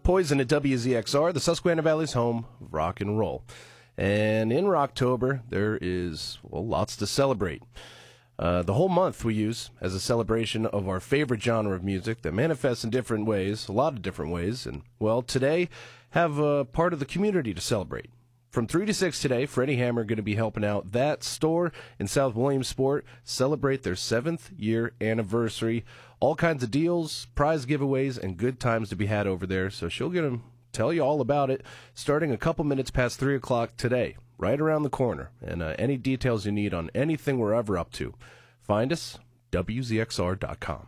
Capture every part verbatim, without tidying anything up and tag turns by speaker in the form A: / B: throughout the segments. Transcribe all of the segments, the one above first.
A: Poison at W Z X R, the Susquehanna Valley's home of rock and roll. And in Rocktober, there is, well, lots to celebrate. Uh, the whole month we use as a celebration of our favorite genre of music that manifests in different ways, a lot of different ways. And, well, today, have a part of the community to celebrate. From three to six today, Freddie Hammer going to be helping out that store in South Williamsport celebrate their seventh year anniversary. All kinds of deals, prize giveaways, and good times to be had over there. So she'll get them, tell you all about it, starting a couple minutes past three o'clock today, right around the corner. And uh, any details you need on anything we're ever up to, find us, W Z X R dot com.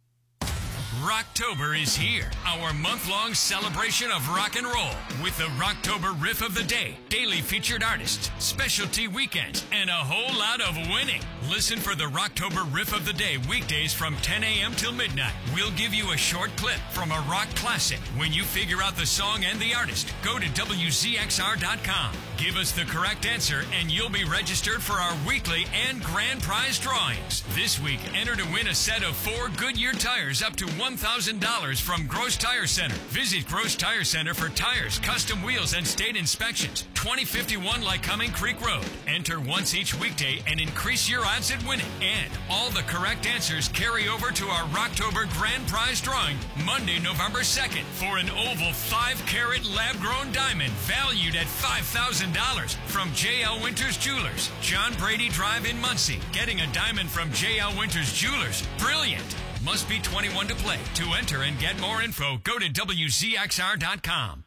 B: Rocktober is here, our month-long celebration of rock and roll with the Rocktober Riff of the Day, daily featured artists, specialty weekends, and a whole lot of winning. Listen for the Rocktober Riff of the Day weekdays from ten a.m. till midnight. We'll give you a short clip from a rock classic. When you figure out the song and the artist, go to W Z X R dot com. Give us the correct answer and you'll be registered for our weekly and grand prize drawings. This week, enter to win a set of four Goodyear tires up to one thousand dollars from Gross Tire Center. Visit Gross Tire Center for tires, custom wheels, and state inspections. twenty fifty-one Lycoming Creek Road. Enter once each weekday and increase your odds at winning. And all the correct answers carry over to our Rocktober Grand Prize drawing Monday, November second for an oval five carat lab-grown diamond valued at five thousand dollars from J L Winters Jewelers. John Brady Drive in Muncie. Getting a diamond from J L Winters Jewelers. Brilliant. Must be twenty-one to play. To enter and get more info, go to W Z X R dot com.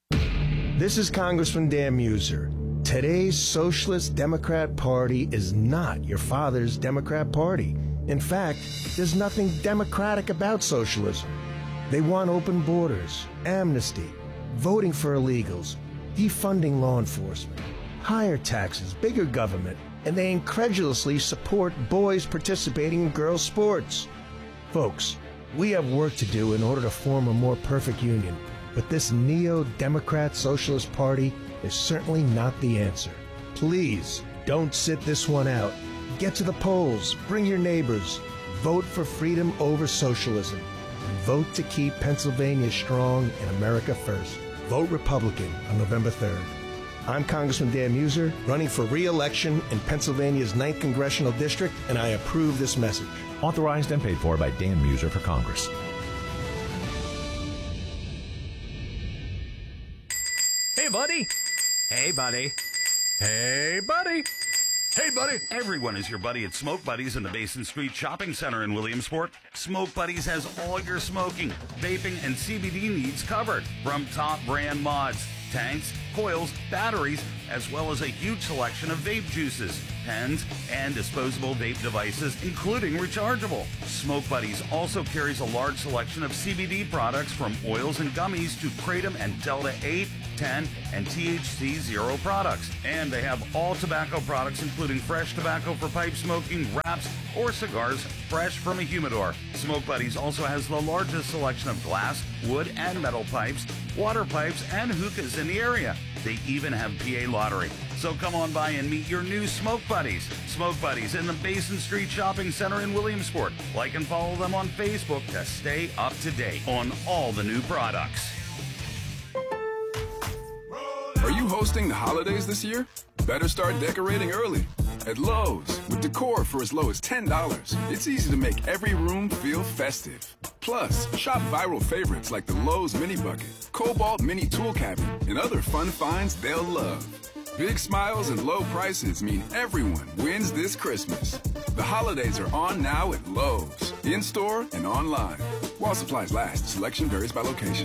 C: This is Congressman Dan Muser. Today's Socialist Democrat Party is not your father's Democrat Party. In fact, there's nothing democratic about socialism. They want open borders, amnesty, voting for illegals, defunding law enforcement, higher taxes, bigger government, and they incredulously support boys participating in girls' sports. Folks, we have work to do in order to form a more perfect union, but this neo-democrat socialist party is certainly not the answer. Please, don't sit this one out. Get to the polls, bring your neighbors, vote for freedom over socialism, and vote to keep Pennsylvania strong and America first. Vote Republican on November third. I'm Congressman Dan Muser, running for re-election in Pennsylvania's ninth Congressional District, and I approve this message.
D: Authorized and paid for by Dan Muser for Congress.
E: Hey, buddy. Hey, buddy. Hey, buddy.
F: Hey, buddy. Everyone is your buddy at Smoke Buddies in the Basin Street Shopping Center in Williamsport. Smoke Buddies has all your smoking, vaping, and C B D needs covered. From top brand mods, tanks, coils, batteries, as well as a huge selection of vape juices, pens, and disposable vape devices, including rechargeable. Smoke Buddies also carries a large selection of C B D products from oils and gummies to Kratom and Delta eight, ten, and T H C zero products. And they have all tobacco products, including fresh tobacco for pipe smoking, wraps, or cigars fresh from a humidor. Smoke Buddies also has the largest selection of glass, wood, and metal pipes, water pipes, and hookahs in the area. They even have P A lottery. So come on by and meet your new Smoke Buddies. Smoke Buddies in the Basin Street Shopping Center in Williamsport. Like and follow them on Facebook to stay up to date on all the new products.
G: Are you hosting the holidays this year? Better start decorating early. At Lowe's, with decor for as low as ten dollars, it's easy to make every room feel festive. Plus, shop viral favorites like the Lowe's Mini Bucket, Cobalt Mini Tool Cabinet, and other fun finds they'll love. Big smiles and low prices mean everyone wins this Christmas. The holidays are on now at Lowe's, in-store and online. While supplies last, selection varies by location.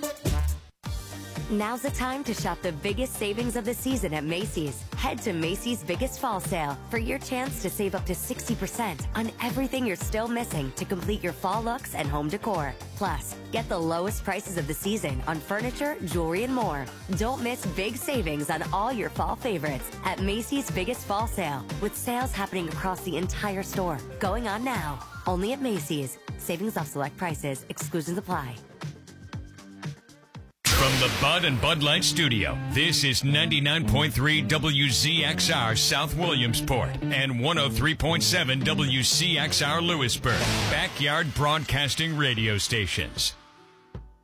H: Now's the time to shop the biggest savings of the season at Macy's. Head to Macy's Biggest Fall Sale for your chance to save up to sixty percent on everything you're still missing to complete your fall looks and home decor. Plus, get the lowest prices of the season on furniture, jewelry, and more. Don't miss big savings on all your fall favorites at Macy's Biggest Fall Sale, with sales happening across the entire store. Going on now. Only at Macy's. Savings off select prices. Exclusions apply.
B: From the Bud and Bud Light Studio, this is ninety-nine point three W Z X R South Williamsport and one oh three point seven W C X R Lewisburg, backyard broadcasting radio stations.